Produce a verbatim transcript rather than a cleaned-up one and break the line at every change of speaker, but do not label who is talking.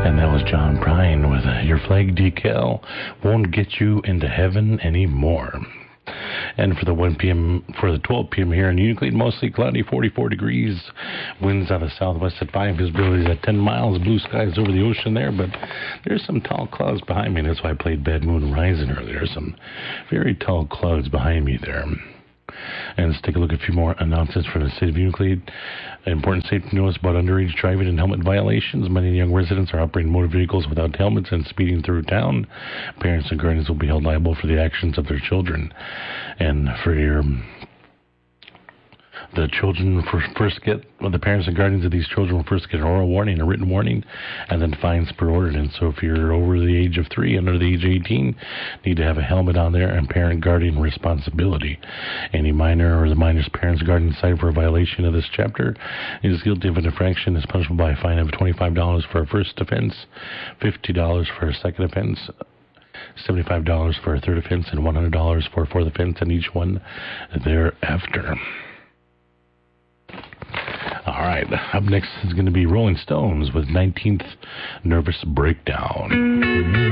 And that was John Prine with uh, Your Flag Decal Won't Get You Into Heaven Anymore. And for the one p.m. for the twelve p.m. here in Euclid, mostly cloudy, forty-four degrees. Winds out of southwest at five. Visibility at ten miles. Blue skies over the ocean there, but there's some tall clouds behind me. That's why I played Bad Moon Rising earlier. Some very tall clouds behind me there. And let's take a look at a few more announcements from the city of Euclid. Important safety notice about underage driving and helmet violations. Many young residents are operating motor vehicles without helmets and speeding through town. Parents and guardians will be held liable for the actions of their children. And for your... The children for first get, well, the parents and guardians of these children will first get an oral warning, a written warning, and then fines per ordinance. So if you're over the age of three, under the age of eighteen, need to have a helmet on there and parent-guardian responsibility. Any minor or the minor's parents, guardian cited for a violation of this chapter is guilty of an infraction is punishable by a fine of twenty-five dollars for a first offense, fifty dollars for a second offense, seventy-five dollars for a third offense, and one hundred dollars for a fourth offense, and each one thereafter. All right, up next is going to be Rolling Stones with nineteenth Nervous Breakdown.